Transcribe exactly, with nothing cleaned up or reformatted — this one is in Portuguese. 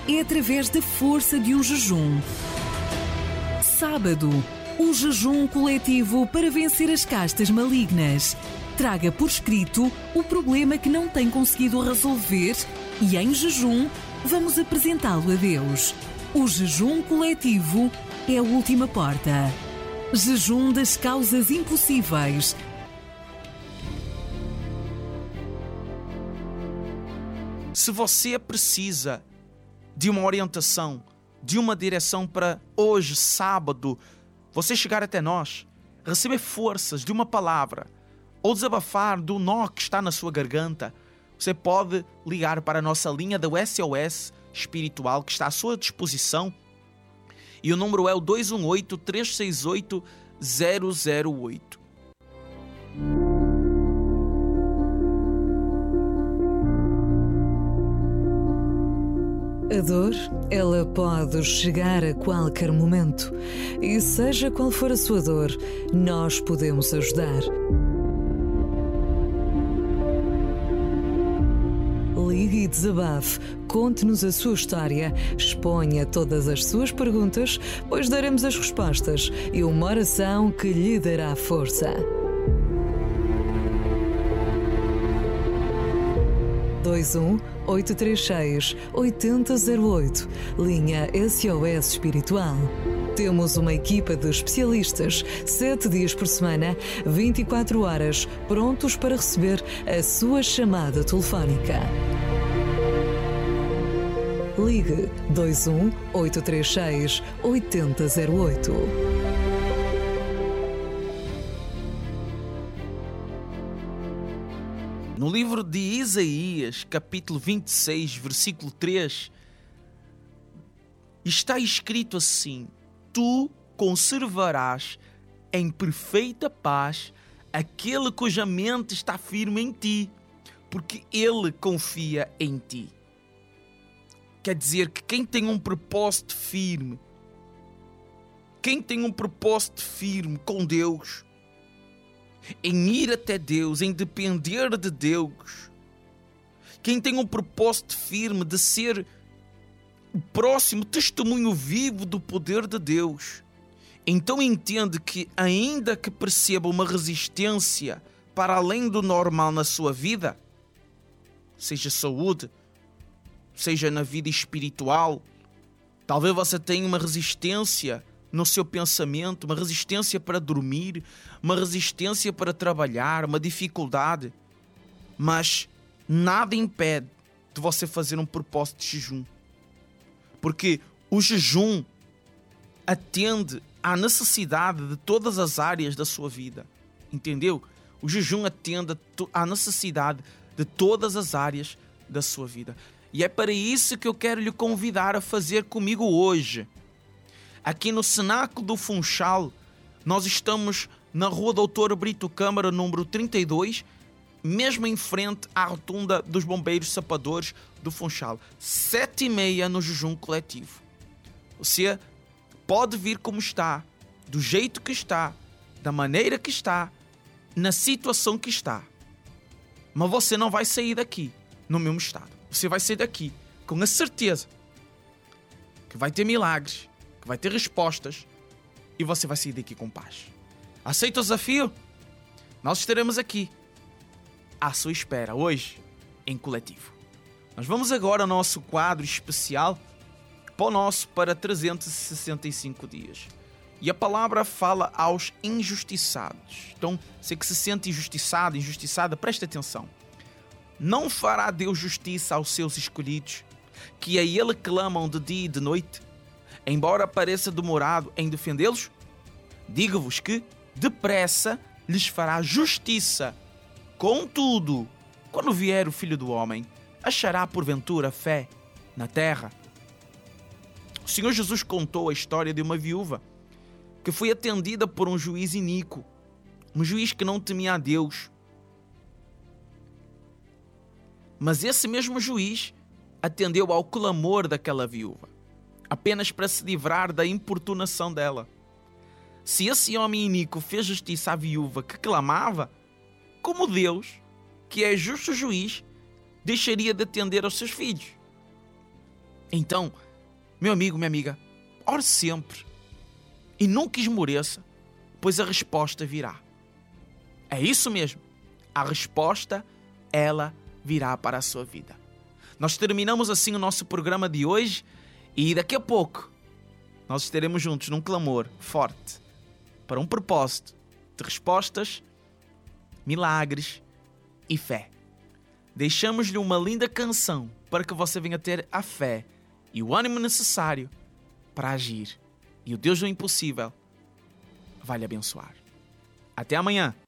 é através da força de um jejum. Sábado, um jejum coletivo para vencer as castas malignas. Traga por escrito o problema que não tem conseguido resolver e, em jejum, vamos apresentá-lo a Deus. O jejum coletivo é a última porta. Jejum das causas impossíveis. Se você precisa de uma orientação, de uma direção para hoje, sábado, você chegar até nós, receber forças de uma palavra ou desabafar do nó que está na sua garganta, você pode ligar para a nossa linha da S O S espiritual que está à sua disposição e o número é o dois um oito, três seis oito, zero zero oito. A dor, ela pode chegar a qualquer momento. E seja qual for a sua dor, nós podemos ajudar. Ligue e desabafe, conte-nos a sua história, exponha todas as suas perguntas, pois daremos as respostas e uma oração que lhe dará força. dois um oito três seis, oito zero zero oito, linha S O S Espiritual. Temos uma equipa de especialistas, sete dias por semana, vinte e quatro horas, prontos para receber a sua chamada telefónica. Ligue dois um oito três seis, oito zero zero oito. No livro de Isaías, capítulo vinte e seis, versículo três, está escrito assim: Tu conservarás em perfeita paz aquele cuja mente está firme em ti, porque ele confia em ti. Quer dizer que quem tem um propósito firme, quem tem um propósito firme com Deus, em ir até Deus, em depender de Deus, quem tem um propósito firme de ser o próximo testemunho vivo do poder de Deus, então entende que, ainda que perceba uma resistência para além do normal na sua vida, seja saúde, seja na vida espiritual, talvez você tenha uma resistência no seu pensamento, uma resistência para dormir, uma resistência para trabalhar, uma dificuldade, mas nada impede de você fazer um propósito de jejum, porque o jejum atende à necessidade de todas as áreas da sua vida, entendeu? O jejum atende à necessidade de todas as áreas da sua vida, e é para isso que eu quero lhe convidar a fazer comigo hoje. Aqui no Cenáculo do Funchal, nós estamos na Rua Doutor Brito Câmara, número trinta e dois, mesmo em frente à rotunda dos Bombeiros Sapadores do Funchal. Sete e meia no jejum coletivo. Você pode vir como está, do jeito que está, da maneira que está, na situação que está. Mas você não vai sair daqui no mesmo estado. Você vai sair daqui com a certeza que vai ter milagres, vai ter respostas e você vai sair daqui com paz. Aceita o desafio? Nós estaremos aqui à sua espera hoje em coletivo. Nós vamos agora ao nosso quadro especial para o nosso para trezentos e sessenta e cinco dias. E a palavra fala aos injustiçados. Então, você que se sente injustiçado, injustiçada, preste atenção. Não fará Deus justiça aos seus escolhidos, que a Ele clamam de dia e de noite? Embora pareça demorado em defendê-los, digo-vos que depressa lhes fará justiça. Contudo, quando vier o Filho do Homem, achará porventura fé na terra? O Senhor Jesus contou a história de uma viúva que foi atendida por um juiz iníquo, um juiz que não temia a Deus. Mas esse mesmo juiz atendeu ao clamor daquela viúva, apenas para se livrar da importunação dela. Se esse homem iníquo fez justiça à viúva que clamava, como Deus, que é justo juiz, deixaria de atender aos seus filhos? Então, meu amigo, minha amiga, ore sempre e nunca esmoreça, pois a resposta virá. É isso mesmo. A resposta, ela virá para a sua vida. Nós terminamos assim o nosso programa de hoje e daqui a pouco nós estaremos juntos num clamor forte para um propósito de respostas, milagres e fé. Deixamos-lhe uma linda canção para que você venha ter a fé e o ânimo necessário para agir. E o Deus do impossível vai lhe abençoar. Até amanhã.